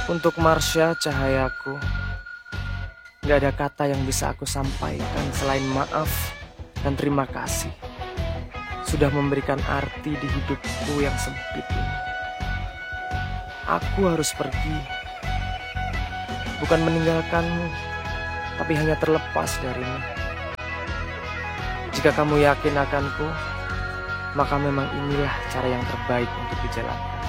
Untuk Marsha, cahayaku, gak ada kata yang bisa aku sampaikan selain maaf dan terima kasih. Sudah memberikan arti di hidupku yang sempit ini. Aku harus pergi, bukan meninggalkanmu, tapi hanya terlepas darimu. Jika kamu yakin akanku, maka memang inilah cara yang terbaik untuk dijalankan.